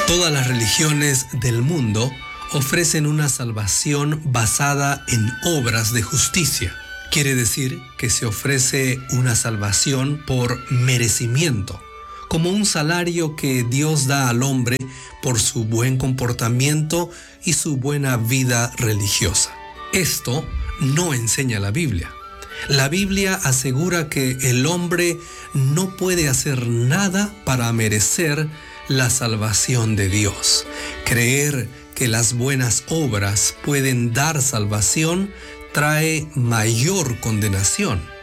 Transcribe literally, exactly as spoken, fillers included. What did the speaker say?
Todas las religiones del mundo ofrecen una salvación basada en obras de justicia. Quiere decir que se ofrece una salvación por merecimiento, como un salario que Dios da al hombre por su buen comportamiento y su buena vida religiosa. Esto no enseña la Biblia. La Biblia asegura que el hombre no puede hacer nada para merecer la salvación de Dios. Creer que las buenas obras pueden dar salvación trae mayor condenación.